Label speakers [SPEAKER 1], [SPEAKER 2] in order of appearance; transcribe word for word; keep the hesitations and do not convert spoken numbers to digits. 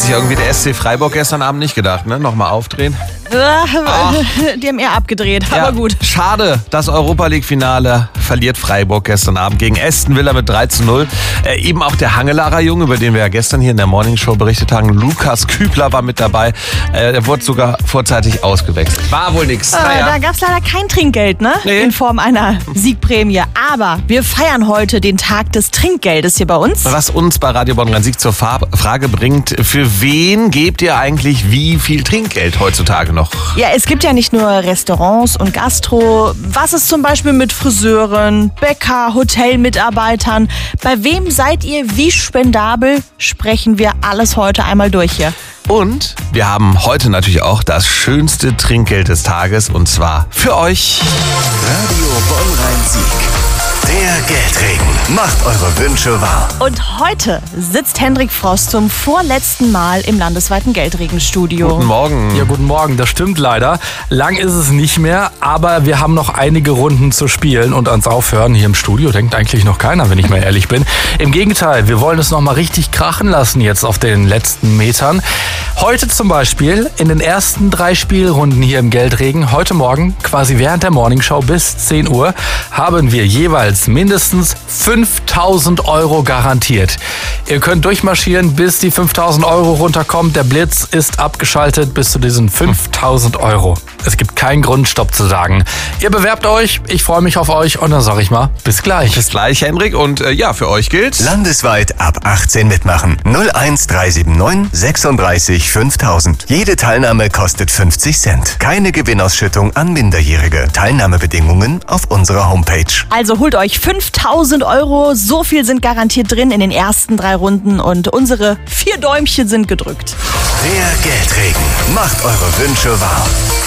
[SPEAKER 1] sich irgendwie der S C Freiburg gestern Abend nicht gedacht, ne? Nochmal aufdrehen.
[SPEAKER 2] Ach. Die haben eher abgedreht,
[SPEAKER 1] Ja,
[SPEAKER 2] aber gut.
[SPEAKER 1] Schade, das Europa-League-Finale verliert Freiburg gestern Abend gegen Aston Villa mit drei zu null. Äh, eben auch der Hangelarer Junge, über den wir ja gestern hier in der Morningshow berichtet haben, Lukas Kübler war mit dabei. Äh, er wurde sogar vorzeitig ausgewechselt. War wohl nix.
[SPEAKER 2] Äh,
[SPEAKER 1] Naja.
[SPEAKER 2] Da gab es leider kein Trinkgeld, ne?
[SPEAKER 1] Nee.
[SPEAKER 2] In Form einer Siegprämie. Aber wir feiern heute den Tag des Trinkgeldes hier bei uns.
[SPEAKER 1] Was uns bei Radio Bonn Rhein-Sieg zur Fa- Frage bringt, für wen gebt ihr eigentlich wie viel Trinkgeld heutzutage noch?
[SPEAKER 2] Ja, es gibt ja nicht nur Restaurants und Gastro. Was ist zum Beispiel mit Friseuren, Bäcker, Hotelmitarbeitern? Bei wem seid ihr wie spendabel? Sprechen wir alles heute einmal durch hier.
[SPEAKER 1] Und wir haben heute natürlich auch das schönste Trinkgeld des Tages, und zwar für euch.
[SPEAKER 3] Radio Bonn Rhein-Sieg. Der Geldregen macht eure Wünsche wahr.
[SPEAKER 2] Und heute sitzt Hendrik Frost zum vorletzten Mal im landesweiten Geldregenstudio.
[SPEAKER 1] Guten Morgen.
[SPEAKER 4] Ja, guten Morgen, das stimmt leider. Lang ist es nicht mehr, aber wir haben noch einige Runden zu spielen und ans Aufhören hier im Studio denkt eigentlich noch keiner, wenn ich mal ehrlich bin. Im Gegenteil, wir wollen es noch mal richtig krachen lassen jetzt auf den letzten Metern. Heute zum Beispiel in den ersten drei Spielrunden hier im Geldregen, heute Morgen quasi während der Morningshow bis zehn Uhr, haben wir jeweils mindestens fünftausend Euro garantiert. Ihr könnt durchmarschieren, bis die fünftausend Euro runterkommt. Der Blitz ist abgeschaltet bis zu diesen fünftausend Euro. Es gibt keinen Grund, Stopp zu sagen. Ihr bewerbt euch, ich freue mich auf euch und dann sage ich mal, bis gleich.
[SPEAKER 1] Bis gleich, Hendrik. Und äh, ja, für euch gilt...
[SPEAKER 3] Landesweit ab achtzehn mitmachen. null eins drei sieben neun sechsunddreißig fünftausend. Jede Teilnahme kostet fünfzig Cent. Keine Gewinnausschüttung an Minderjährige. Teilnahmebedingungen auf unserer Homepage.
[SPEAKER 2] Also holt euch fünftausend Euro. So viel sind garantiert drin in den ersten drei Runden. Und unsere vier Däumchen sind gedrückt.
[SPEAKER 3] Der Geldregen macht eure Wünsche wahr.